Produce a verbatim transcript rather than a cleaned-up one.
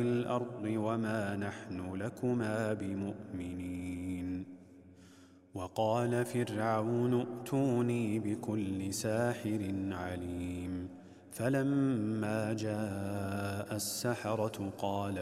الأرض وما نحن لكما بمؤمنين. وقال فرعون ائتوني بكل ساحر عليم. فلما جاء السحرة قال